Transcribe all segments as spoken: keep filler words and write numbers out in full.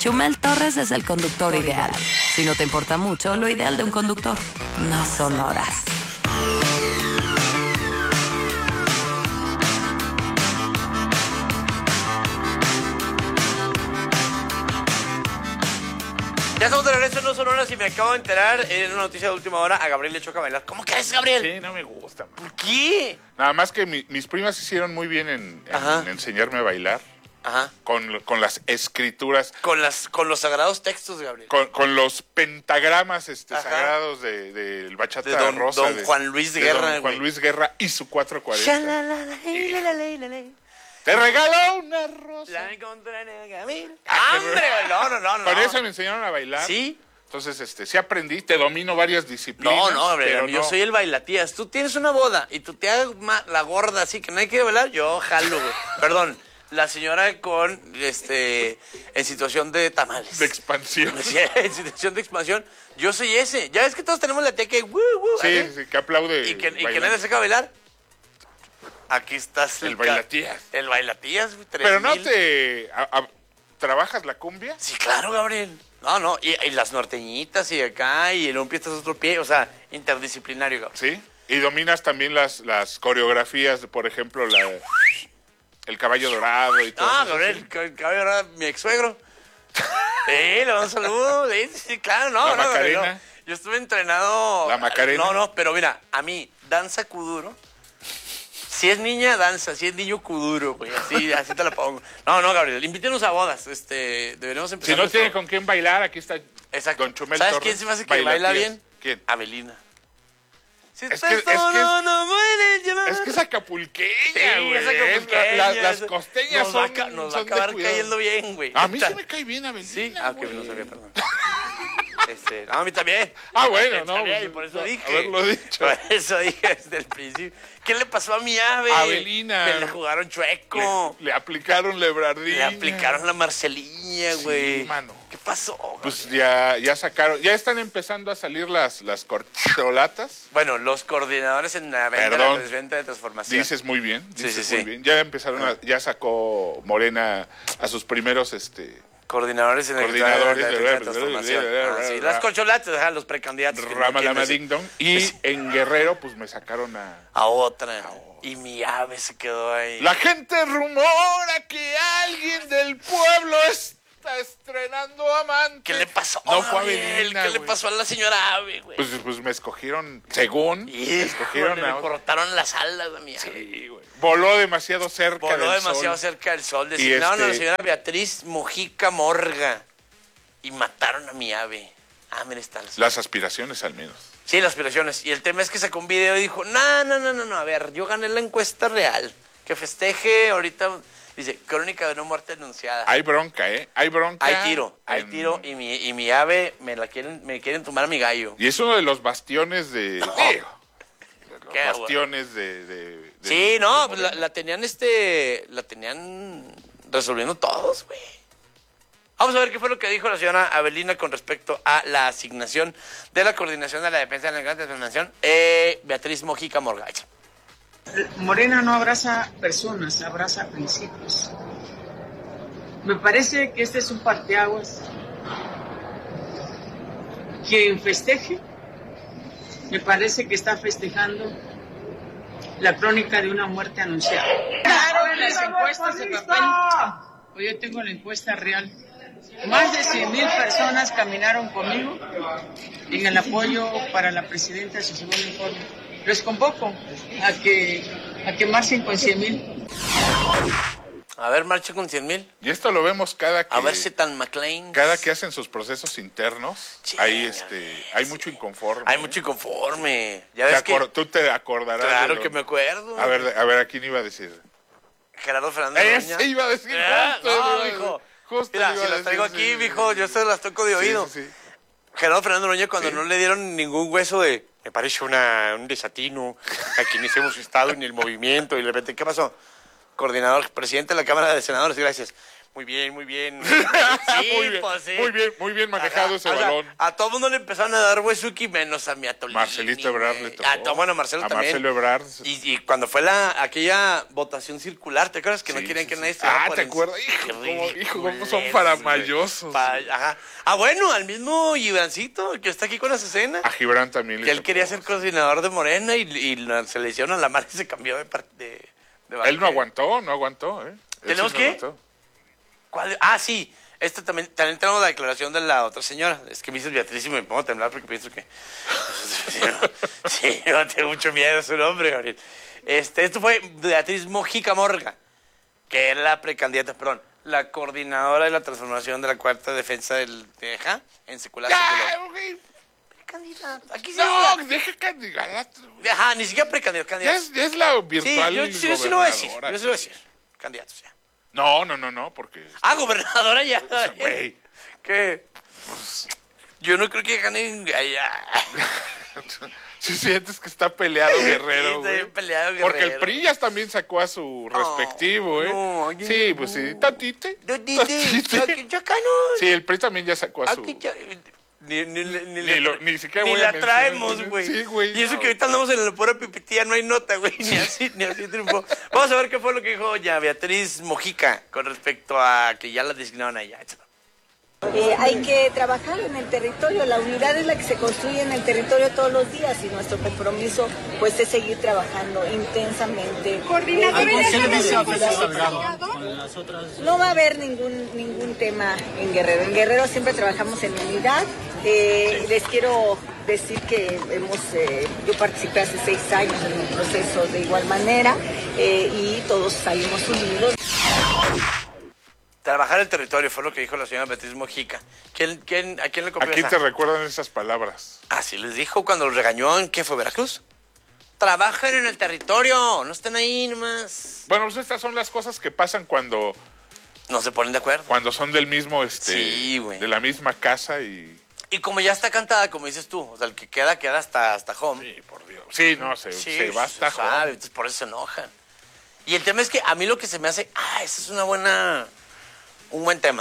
Chumel Torres es el conductor ideal. Si no te importa mucho, lo ideal de un conductor no son horas. Ya estamos de regreso en No Son Horas y me acabo de enterar en una noticia de última hora, a Gabriel le choca bailar. ¿Cómo crees, Gabriel? Sí, no me gusta. Man. ¿Por qué? Nada más que mi, mis primas hicieron muy bien en, en, en enseñarme a bailar. Ajá. Con, con las escrituras. Con las con los sagrados textos, Gabriel. Con, con los pentagramas este, sagrados del de, de bachata de don, rosa. Don de, Juan Luis de Guerra. Don Juan güey. Luis Guerra y su cuatro cuarenta. Yeah. Te regalo una rosa. La encontré en el camino. ¡Hambre! No, no, no, no. Con eso me enseñaron a bailar. Sí. Entonces, este, sí aprendí, te domino varias disciplinas. No, no, Gabriel, pero yo no. soy el bailatías. Tú tienes una boda y tú te hagas la gorda así que nadie quiere bailar, yo jalo, güey. Perdón, la señora con, este, en situación de tamales. De expansión. Sí, en situación de expansión. Yo soy ese. Ya ves que todos tenemos la tía que, woo, woo, Sí, así, sí, que aplaude. y que, y que nadie se saca a bailar. Aquí estás. El ca- bailatías. El bailatías, güey. tres Pero no mil. te... a- a- ¿Trabajas la cumbia? Sí, claro, Gabriel. No, no, y, y las norteñitas y acá, y en un pie estás otro pie, o sea, interdisciplinario, Gabriel. Sí. Y dominas también las, las coreografías, por ejemplo, la, el caballo dorado y todo Ah, eso. Gabriel, el cabello era mi ex suegro. Sí, le mando un saludo. Sí, sí, claro, no, La no, Gabriel, Macarena. no. Yo estuve entrenado. La Macarena. No, no, pero mira, a mí, danza kuduro. Si es niña, danza. Si es niño, kuduro, güey. Así, así te la pongo. No, no, Gabriel, invítenos a bodas. Este, deberíamos empezar. Si no nuestro- tiene con quién bailar, aquí está Exacto. Don Chumel ¿Sabes Torres. quién se me hace que baila Bailatías. bien? ¿Quién? Avelina. Si Es estás que- es que es- solo, no puedes llamar. Es que es acapulqueña, Sí, güey. esa Es acapulqueña, la- la- las esa- costeñas nos va a son, ca- Nos va a son de acabar cuidado. cayendo bien, güey. A mí sí me cae bien Avelina, Sí, ah, ok, güey. no sabía, perdón. Este, no, a mí también. Ah, bueno, Está no, bien, pues, por eso a- dije. haberlo dicho. Por eso dije desde el principio. ¿Qué le pasó a mi ave? Avelina. Me la jugaron chueco. Le, le aplicaron lebrardina. Le aplicaron la Marcelilla, Sí, güey. mano. ¿Qué pasó? Güey? Pues ya, ya sacaron, ya están empezando a salir las, las corcholatas. Bueno, los coordinadores en la venta, Perdón. la venta de transformación. Dices muy bien, Sí, dices sí, muy sí. bien. Ya empezaron, a- ya sacó Morena a sus primeros, este, Coordinadores en el Coordinadores de de- la transformación. Ah, sí, las corcholatas, ajá, los precandidatos. que no quieren Ramalama decir. Ding Dong. Y en Guerrero, pues me sacaron a... A otra. Y mi ave se quedó ahí. La gente rumora que alguien del pueblo está estrenando amante. ¿Qué le pasó? No fue Gabriel? Avelina, ¿Qué le güey. pasó a la señora ave, güey? Pues, pues me escogieron, según, me Híjole, escogieron le a... cortaron las alas a mi ave. Sí, güey. Voló demasiado cerca Voló del demasiado sol. cerca del sol. Designaron este- a la señora Beatriz Mojica Morga. Y mataron a mi ave. Ah, mira, está. la- Las aspiraciones, al menos. Sí, las aspiraciones. Y el tema es que sacó un video y dijo, no, no, no, no, no, a ver, yo gané la encuesta real. Que festeje ahorita, dice, crónica de una muerte anunciada. Hay bronca, ¿eh? Hay bronca. Hay tiro, hay en- tiro y mi, y mi ave me la quieren, me quieren tumbar a mi gallo. Y es uno de los bastiones de... Digo, los Qué bastiones de... de- de- Sí, no, de pues la, Morena. la tenían este, la tenían resolviendo todos, güey. Vamos a ver qué fue lo que dijo la señora Avelina con respecto a la asignación de la Coordinación de la Defensa de la Gran Transformación, eh, Beatriz Mojica Morgalla. Morena no abraza personas, abraza principios. Me parece que este es un parteaguas. Quien festeje, me parece que está festejando la crónica de una muerte anunciada. Claro, en las encuestas de papel. Hoy yo tengo la encuesta real. Más de cien mil personas caminaron conmigo en el apoyo para la presidenta de su segundo informe. Les convoco a que, a que marchen con cien mil. A ver, marcha con cien mil. Y esto lo vemos cada que... A ver si tan McLean. Cada que hacen sus procesos internos, Sí, hay, ya este, ves. hay mucho inconforme. Hay ¿eh? mucho inconforme. Ya Te ves que... acor- Tú te acordarás. de Claro lo- que me acuerdo. A ver, a ver, ¿a quién iba a decir? Gerardo Fernández Ese Noroña. iba a decir, Ah, justo, iba a no, decir, mijo. justo Mira, iba si a las traigo decir, aquí, sí, mijo, sí, yo se las toco de sí, oído. sí, sí. Gerardo Fernández Noroña, cuando Sí. no le dieron ningún hueso de... Me parece una, un desatino a quienes hemos estado en el movimiento. Y de repente, ¿qué pasó? Coordinador, presidente de la Cámara de Senadores, gracias. Muy bien, muy bien. Sí, muy bien, pues sí. muy bien, muy bien manejado Ajá, ese o sea, balón. a todo mundo le empezaron a dar Huesuki menos a mi Atolini. Marcelito Ebrard le güey. tocó. Ah, to- bueno, Marcelo a también. Marcelo Ebrard. Y, y cuando fue la aquella votación circular, ¿te acuerdas que no Sí, querían sí, que sí. nadie estuviera Ah, por ¿te el- acuerdas? Hijo, Qué cómo- ridiculeces, hijo, cómo son güey. paramayosos, Pa- güey. ajá. Ah, bueno, al mismo Gibrancito, que está aquí con las escenas. A Gibran también le Que él tocó. quería ser coordinador de Morena y, y la- se le hicieron a la madre y se cambió de parte de, de Él bando. no aguantó, no aguantó, ¿eh? Él ¿Tenemos sí no qué? aguantó. ¿Cuál? Ah, sí. Este también, también tenemos la declaración de la otra señora. Es que me dices Beatriz y me pongo a temblar porque pienso que... Sí, no, sí, no, tengo mucho miedo a su nombre, Gabriel. Este, esto fue Beatriz Mojica Morga, que era la precandidata, perdón, la coordinadora de la transformación de la cuarta defensa del Teja en secular. ¡Ya, secular. güey! Precandidata. Aquí sí No, es deja candidato. la- Ajá, ni siquiera precandidata, Ya candidato. es, ya es la Sí, virtual yo, sí, yo sí lo voy a decir. gobernadora. Yo sí lo voy a decir. Candidato, ya. No, no, no, no, porque... Ah, gobernadora ya. Güey. ¿Qué? Yo no creo que ganen allá. Si sientes que está peleado Sí, Guerrero, está güey. bien peleado Porque el Guerrero. P R I ya también sacó a su respectivo, ¿eh? no, oye, sí, no. pues sí. Tantite. No, ni- tantite. ni- yo acá no. Sí, el P R I también ya sacó a su... Aquí ya- Ni, ni, ni, ni, Ni la- lo- ni siquiera ni voy a la mencionar, traemos, güey. sí, güey, Y eso no. que ahorita andamos en la pura pipitía, no hay nota, güey. Ni así, ni así triunfó. Vamos a ver qué fue lo que dijo ya Beatriz Mojica con respecto a que ya la designaron allá. Eh, hay que trabajar en el territorio, la unidad es la que se construye en el territorio todos los días y nuestro compromiso pues es seguir trabajando intensamente. Coordinadora, Eh, ¿qué le dice a Félix Salgado con las otras? No va a haber ningún ningún tema en Guerrero. En Guerrero siempre trabajamos en unidad. Eh, les quiero decir que hemos, eh, yo participé hace seis años en un proceso de igual manera eh, y todos salimos unidos. Trabajar el territorio fue lo que dijo la señora Beatriz Mojica. ¿Quién, quién, ¿A quién le copió ¿A quién esa? te recuerdan esas palabras? Así les dijo cuando los regañó en, ¿qué fue, Veracruz? Trabajen en el territorio, no estén ahí nomás. Bueno, pues estas son las cosas que pasan cuando, No se ponen de acuerdo. cuando son del mismo, este... Sí, güey. de la misma casa y... Y como ya está cantada, como dices tú, o sea, el que queda, queda hasta, hasta home. Sí, por Dios. Sí, no, se, Sí, se va hasta sabe, home. entonces por eso se enojan. Y el tema es que a mí lo que se me hace, ah, ese es una buena, un buen tema.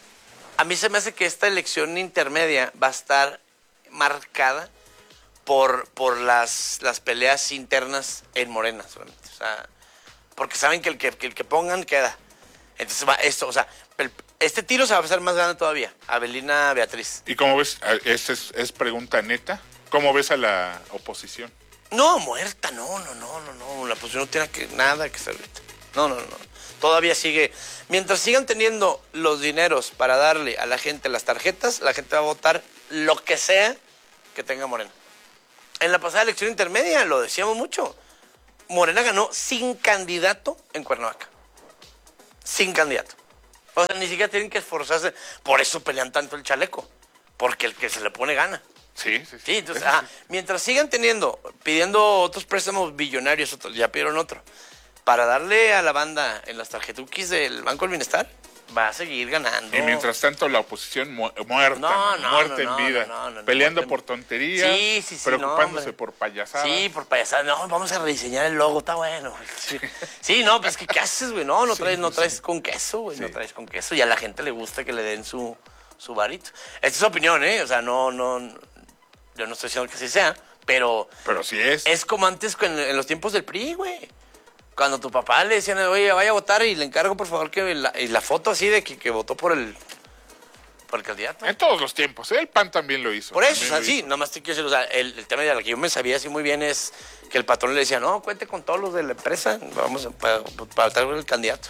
A mí se me hace que esta elección intermedia va a estar marcada por, por las, las peleas internas en Morena solamente. O sea, porque saben que el que, que el que pongan queda. Entonces va esto, o sea, el- este tiro se va a hacer más grande todavía. Abelina Beatriz. ¿Y cómo ves? Esta es, es pregunta neta. ¿Cómo ves a la oposición? No, muerta, no, no, no, no, no. La posición no tiene que, nada que hacer ahorita. No, no, no. Todavía sigue. Mientras sigan teniendo los dineros para darle a la gente las tarjetas, la gente va a votar lo que sea que tenga Morena. En la pasada elección intermedia, lo decíamos mucho, Morena ganó sin candidato en Cuernavaca. Sin candidato. O sea, ni siquiera tienen que esforzarse. Por eso pelean tanto el chaleco. Porque el que se le pone gana. Sí, sí, sí. Sí, entonces, Eso ajá, mientras sigan teniendo, pidiendo otros préstamos billonarios, otros, ya pidieron otro, para darle a la banda en las tarjetuquis del Banco del Bienestar, va a seguir ganando. Y mientras tanto la oposición mu- muerta, No, no, muerta no, en no, vida, no, no, no, peleando muerta en- por tonterías, Sí, sí, sí, preocupándose no, hombre. por payasadas. Sí, por payasada. No, vamos a rediseñar el logo, está bueno. Sí, sí, no, pues que ¿qué haces, güey? No, no traes, no traes con queso, güey. No Sí. traes con queso. Y a la gente le gusta que le den su, su varito. Esta es su opinión, ¿eh? O sea, no, no, yo no estoy diciendo que así sea, pero Pero sí es. es como antes con- en los tiempos del P R I, güey. Cuando tu papá le decían, oye, vaya a votar y le encargo, por favor, que la, y la foto así de que, que votó por el, por el candidato. En todos los tiempos, ¿eh? El P A N también lo hizo. Por eso, o también sea, lo sí, hizo. nomás te quiero decir, o sea, el, el tema de la que yo me sabía así muy bien es que el patrón le decía, no, cuente con todos los de la empresa, vamos a, para, para votar por el candidato.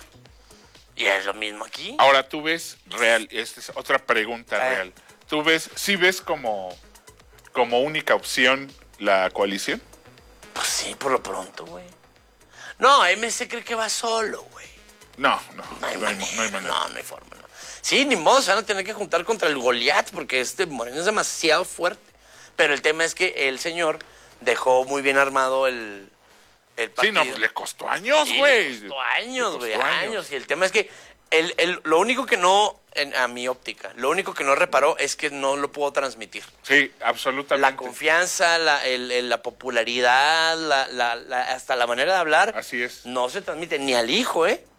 Y es lo mismo aquí. Ahora tú ves real, esta es otra pregunta Eh. real. ¿Tú ves, sí ves como, como única opción la coalición? Pues sí, por lo pronto, güey. No, M C cree que va solo, güey. No, no, No hay no hay, manera, no hay manera. no, no hay forma, no. Sí, ni modo, se van a tener que juntar contra el Goliat, porque este Moreno es demasiado fuerte. Pero el tema es que el señor dejó muy bien armado el, el Sí, partido. no, pues le costó años, Sí, güey. le costó años, Le güey, costó años. Y el tema es que el, el- lo único que no, en- a mi óptica, lo único que no reparó es que no lo puedo transmitir. Sí, absolutamente. La confianza, la, el- el- la popularidad, la, la- la- hasta la manera de hablar. Así es. No se transmite ni al hijo, ¿eh?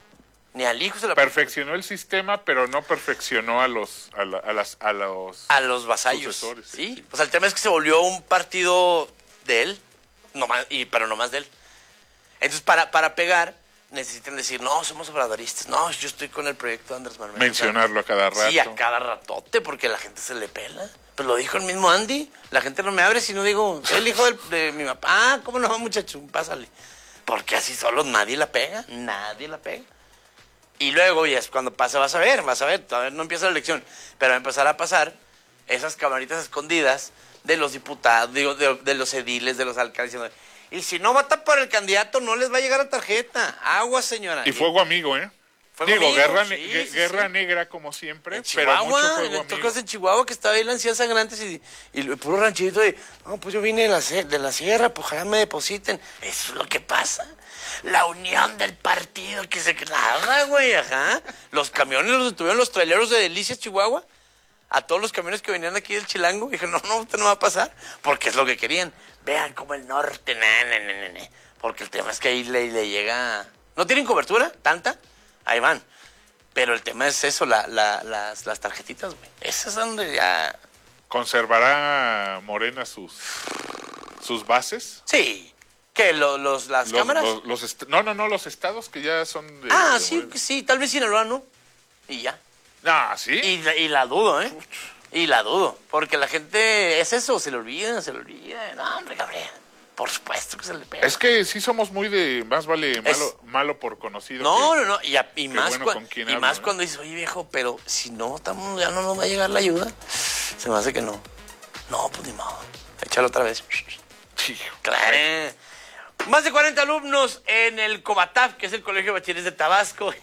Ni al hijo se la Perfeccionó el sistema, pero no perfeccionó a los a, la, a las a los a los vasallos. sucesores. Sí, o sea, el tema es que se volvió un partido de él, no más, y pero no más de él. Entonces, para, para pegar, necesitan decir, no, somos obradoristas, no, yo estoy con el proyecto de Andrés Manuel. Mencionarlo a cada rato. Sí, a cada ratote, porque la gente se le pela. Pues lo dijo el mismo Andy, la gente no me abre si no digo, soy el hijo del- de mi papá. Ah, ¿cómo no, muchacho? Pásale. Porque así solo nadie la pega, nadie la pega. Y luego, ya es cuando pasa, vas a ver, vas a ver, todavía no empieza la elección, pero va a empezar a pasar esas camaritas escondidas de los diputados, digo, de, de los ediles, de los alcaldes. diciendo, Y si no votan por el candidato, no les va a llegar la tarjeta. Agua, señora. Y fuego amigo, ¿eh? Fuego Digo, amigo, guerra, sí, ne- gue- sí, guerra sí. negra como siempre, En pero mucho Chihuahua, fuego en amigo. tocas en Chihuahua, que estaba ahí la anciana sangrantes y, y el puro ranchito de, no, pues yo vine de la, se- de la sierra, pues ojalá me depositen. Eso es lo que pasa. La unión del partido que se clava, güey, ajá. Los camiones los detuvieron los traileros de Delicias, Chihuahua. A todos los camiones que venían aquí del Chilango. Dije, no, no, usted no va a pasar. Porque es lo que querían. Vean como el norte, na, na, na, na, na. Porque el tema es que ahí le, le llega... ¿No tienen cobertura? ¿Tanta? Ahí van. Pero el tema es eso, la, la, las, las tarjetitas, güey. Esas es donde ya... ¿Conservará Morena sus sus bases? Sí. ¿Qué? ¿Lo- los, ¿Las Los- cámaras? los- los est- no, no, no, los estados que ya son de... ah, de sí, Morena. sí. Tal vez Sinaloa, ¿no? Y ya. Ah, ¿sí? Y, la- y la dudo, ¿eh? Y la dudo. Porque la gente... Es eso, se le olvida, se le olvida. No, hombre, Gabriel. Por supuesto que se le pega. Es que sí somos muy de... Más vale Es- malo, malo por conocido. No, que- no, no, y, a- y qué más, bueno cua- con quién y hablo, más ¿eh? cuando dices, oye viejo, pero si no, estamos, ya no nos va a llegar la ayuda. Se me hace que no. No, pues ni modo. Échalo otra vez. Hijo. Claro. Más de cuarenta alumnos en el Cobataf, que es el Colegio de Bachilleres de Tabasco.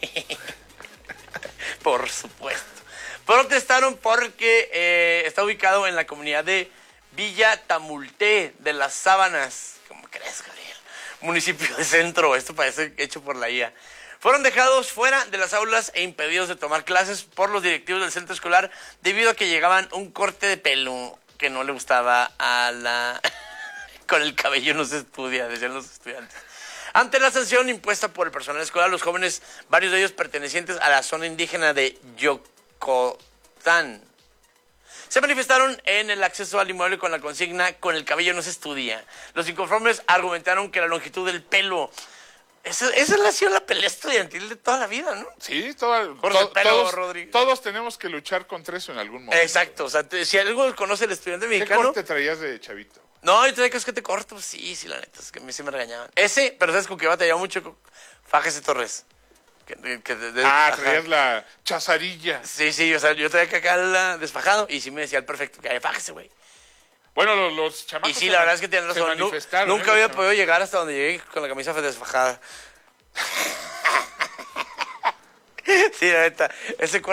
Por supuesto. Protestaron porque eh, está ubicado en la comunidad de Villa Tamulté de las Sábanas. ¿Cómo crees, Gabriel? Municipio de Centro. Esto parece hecho por la I A. Fueron dejados fuera de las aulas e impedidos de tomar clases por los directivos del centro escolar debido a que llegaban un corte de pelo que no le gustaba a la... Con el cabello no se estudia, decían los estudiantes. Ante la sanción impuesta por el personal escolar, los jóvenes, varios de ellos pertenecientes a la zona indígena de Yocotán, se manifestaron en el acceso al inmueble con la consigna "con el cabello no se estudia". Los inconformes argumentaron que la longitud del pelo... Esa, esa ha sido la pelea estudiantil de toda la vida, ¿no? Sí, toda- Corte to- pelo, todos, Rodrigo. todos tenemos que luchar contra eso en algún momento. Exacto, o sea, te- si algo conoce el estudiante ¿Qué mexicano... corte traías de chavito? No, y te crees que te corto. Sí, sí, la neta, es que a mí sí me regañaban. Ese, pero ¿sabes con qué batallaba mucho? Con Fájese Torres. Que, que de- de- Ah, ajá. traías la chazarilla. Sí, sí, o sea, yo traía que acá la desfajado y sí me decía el perfecto que fájese, güey. Bueno, los, los chamacos... Y sí, se la verdad man- es que tienes se razón. Nu- manifestaron, nunca ¿eh? había Los podido llegar hasta donde llegué con la camisa desfajada. Sí, la neta, ese